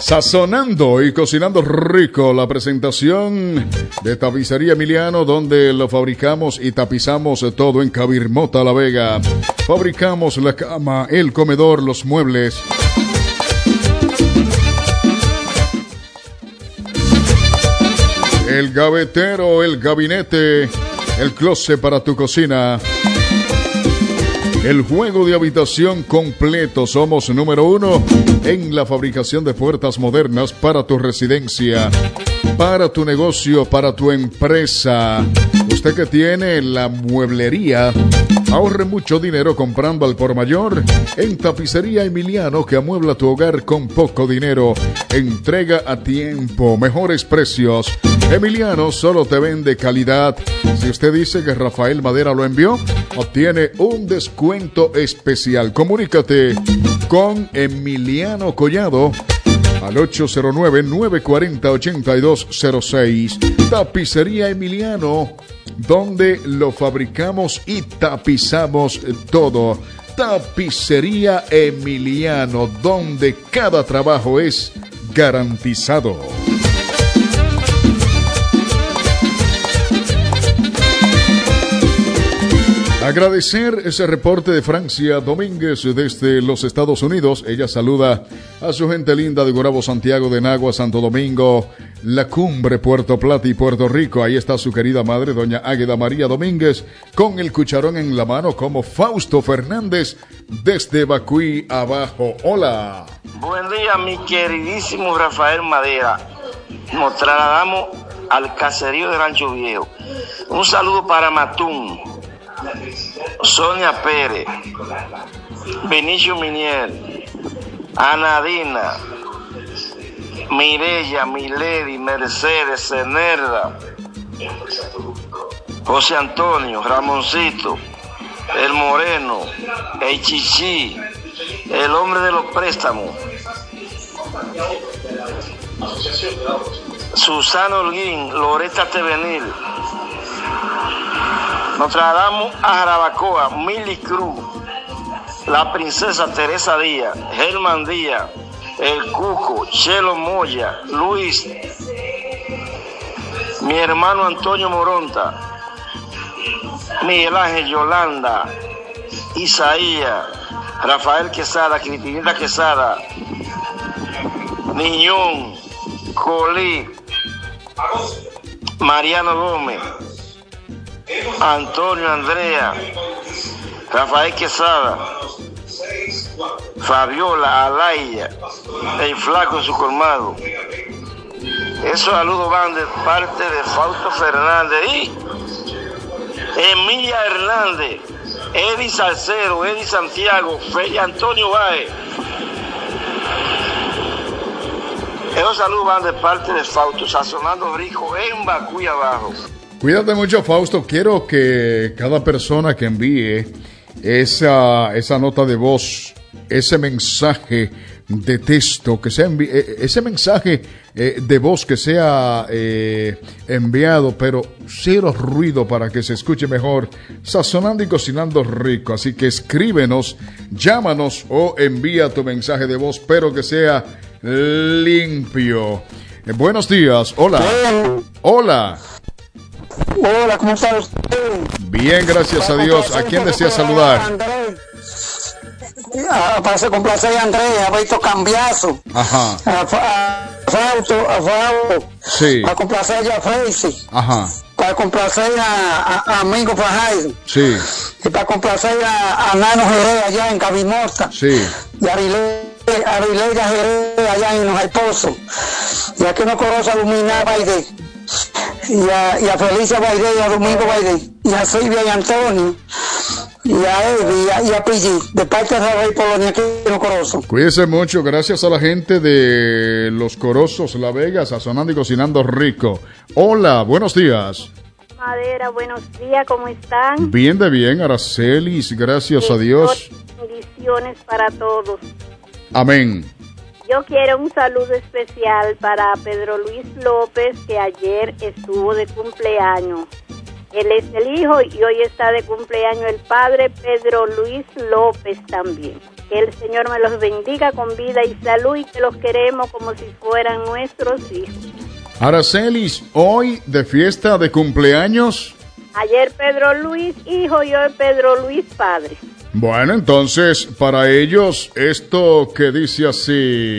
Sazonando y cocinando rico, la presentación de Tapicería Emiliano, donde lo fabricamos y tapizamos todo en Cabirmota, La Vega. Fabricamos la cama, el comedor, los muebles. El gavetero, el gabinete, el closet para tu cocina. El juego de habitación completo. Somos número 1 en la fabricación de puertas modernas para tu residencia, para tu negocio, para tu empresa. Usted que tiene la mueblería, ahorre mucho dinero comprando al por mayor en Tapicería Emiliano, que amuebla tu hogar con poco dinero. Entrega a tiempo, mejores precios. Emiliano solo te vende calidad. Si usted dice que Rafael Madera lo envió, obtiene un descuento especial. Comunícate con Emiliano Collado al 809-940-8206. Tapicería Emiliano, donde lo fabricamos y tapizamos todo. Tapicería Emiliano, donde cada trabajo es garantizado. Agradecer ese reporte de Francia Domínguez desde los Estados Unidos. Ella saluda a su gente linda de Gurabo, Santiago de Nagua, Santo Domingo, La Cumbre, Puerto Plata y Puerto Rico. Ahí está su querida madre, doña Águeda María Domínguez, con el cucharón en la mano, como Fausto Fernández desde Bacuí abajo. Hola. Buen día, mi queridísimo Rafael Madera. Nos trasladamos al caserío de Rancho Viejo. Un saludo para Matún, Sonia Pérez, Vinicio Minier, Anadina, Mireya, Milady, Mercedes, Cenerda, José Antonio, Ramoncito, el Moreno, el Chichi, el hombre de los préstamos, Susana Holguín, Loreta Tevenil. Nos trasladamos a Jarabacoa, Mili Cruz, la princesa Teresa Díaz, Germán Díaz, el Cuco, Chelo Moya, Luis, mi hermano Antonio Moronta, Miguel Ángel Yolanda, Isaías, Rafael Quesada, Cristinita Quesada, Niñón, Colí, Mariano Gómez, Antonio Andrea, Rafael Quesada, Fabiola, Alaya, el Flaco en su colmado. Esos saludos van de parte de Fausto Fernández y Emilia Hernández, Eddie Salcero, Eddie Santiago, Feli Antonio Báez. Esos saludos van de parte de Fausto, sazonando rico en Bacuy abajo. Cuídate mucho, Fausto. Quiero que cada persona que envíe esa nota de voz, ese mensaje de texto, que sea ese mensaje de voz que sea enviado, pero cero ruido para que se escuche mejor, sazonando y cocinando rico. Así que escríbenos, llámanos o envía tu mensaje de voz, pero que sea limpio. Buenos días. Hola. Hola. Hola, ¿cómo está usted? Bien, gracias a Dios. ¿A quién desea saludar? Para complacer a Andrés, a Beto Cambiazo. Ajá. A Fausto. Sí. Para complacer a Freisy. Ajá. Para complacer a Mingo Fajardo. Sí. Y para complacer a Nano Jerez allá en Cabimorta. Sí. Y a Arileya Jerez allá en Los Alpozos. Y aquí no conoce a Lumina Baide. Y a Felicia Baide, y a Domingo Baide, y a Silvia y Antonio, y a Eddie, y a Pigi, de parte de Rafael Polonia, aquí en Los Corozos. Cuídense mucho, gracias a la gente de Los Corozos, La Vega, sazonando y cocinando rico. Hola, buenos días. Madera, buenos días, ¿cómo están? Bien de bien, Aracelis, gracias a Dios. Bendiciones para todos. Amén. Yo quiero un saludo especial para Pedro Luis López, que ayer estuvo de cumpleaños. Él es el hijo y hoy está de cumpleaños el padre Pedro Luis López también. Que el Señor me los bendiga con vida y salud y que los queremos como si fueran nuestros hijos. Aracelis, hoy de fiesta de cumpleaños. Ayer Pedro Luis hijo y hoy Pedro Luis padre. Bueno, entonces para ellos esto que dice así.